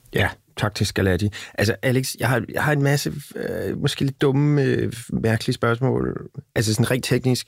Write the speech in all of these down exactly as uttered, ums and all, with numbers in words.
Ja, tak til Scarlatti. Altså, Alex, jeg har, jeg har en masse, øh, måske lidt dumme, øh, mærkelige spørgsmål. Altså, sådan rent teknisk.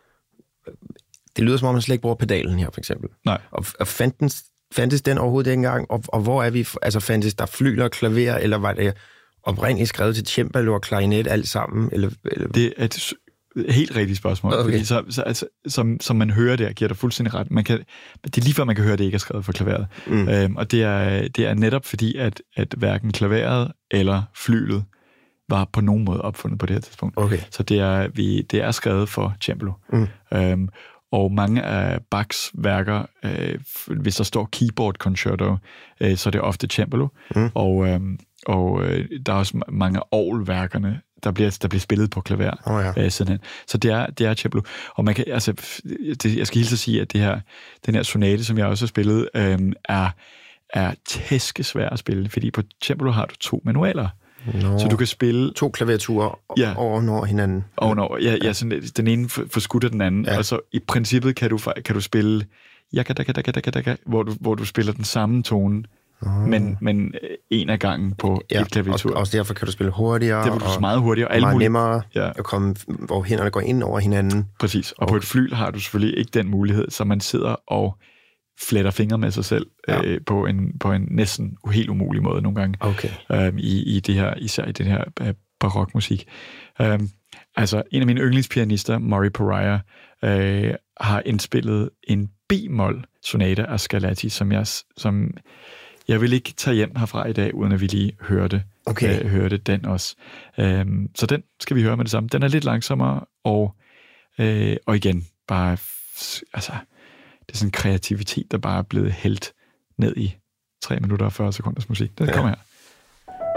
Det lyder som om, man slet ikke bruger pedalen her, for eksempel. Nej. Og, og fandtes, fandtes den overhovedet ikke engang? Og, og hvor er vi? Altså, fandtes der flygler og klaver, eller var det oprindeligt skrevet til cembalo og klarinet alt sammen? Eller, eller? Det er et helt rigtigt spørgsmål, okay. Fordi så, så, altså, som, som man hører der, giver dig fuldstændig ret. Man kan, det er lige før, man kan høre, at det ikke er skrevet for klaveret. Mm. Øhm, og det er, det er netop fordi, at, at hverken klaveret eller flylet var på nogen måde opfundet på det her tidspunkt. Okay. Så det er, vi, det er skrevet for cembalo. Mm. Øhm, og mange af Bachs værker, øh, hvis der står keyboard concerto, øh, så er det ofte cembalo. Mm. Og, øh, og øh, der er også mange af orgelværkerne, der bliver, der bliver spillet på klaver oh, ja. øh, sidenhen. Så det er, det er cembalo. Og man kan, altså, det, jeg skal hilse at sige, at det her, den her sonate, som jeg også har spillet, øh, er, er tæskesvær at spille, fordi på cembalo har du to manualer. Nå. Så du kan spille... To klaviaturer ja. ovenover hinanden. Ovenover, ja, ja sådan, den ene forskutter den anden, ja. Og så i princippet kan du, kan du spille jakadakadakadakadaka, hvor du, hvor du spiller den samme tone, oh. men, men en af gangen på ja, et klaviatur. Og også derfor kan du spille hurtigere. Det vil du meget hurtigere. Og meget nemmere ja. At komme, hvor hænderne går ind over hinanden. Præcis, og okay. På et flyl har du selvfølgelig ikke den mulighed, så man sidder og fletter fingre med sig selv ja. øh, på, en, på en næsten helt umulig måde nogle gange okay. øh, i, i det her, især i den her øh, barokmusik. Øh, altså, en af mine yndlingspianister, Maury Pariah, øh, har indspillet en b-mol sonate af Scarlatti, som jeg, som jeg vil ikke tage hjem herfra i dag, uden at vi lige hørte, okay. øh, hørte den også. Øh, så den skal vi høre med det samme. Den er lidt langsommere, og, øh, og igen, bare altså det er sådan en kreativitet, der bare er blevet hældt ned i tre minutter og fyrre sekunders musik. Den ja. Kommer her.